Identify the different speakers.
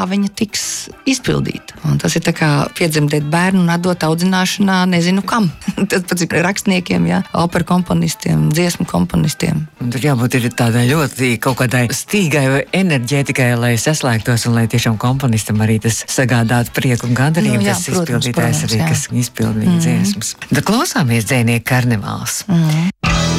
Speaker 1: kā viņa tiks izpildīta. Un tas ir tā kā piedzemdēt bērnu un atdot audzināšanā nezinu kam. Tas pats ir rakstniekiem, ja? Operu komponistiem, dziesmu komponistiem.
Speaker 2: Un tur jābūt ir tādai ļoti kaut kādai stīgai vai enerģētikai, lai saslēgtos un lai tiešām komponistam arī tas sagādātu prieku un gandarījumu. Tas izpildītājs arī, kas izpildīja dziesmas. Tad klausāmies dzejnieku Karnevāls.